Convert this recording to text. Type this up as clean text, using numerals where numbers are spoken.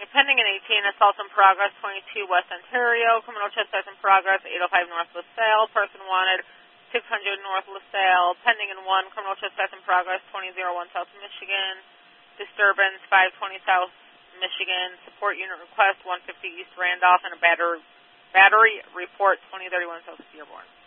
pending in 18, assault in progress, 22 West Ontario, criminal trespass in progress, 805 North LaSalle, person wanted, 600 North LaSalle, pending in 1, criminal trespass in progress, 2001 South Michigan, disturbance, 520 South Michigan, support unit request, 150 East Randolph, and a battery report, 2031 South Dearborn.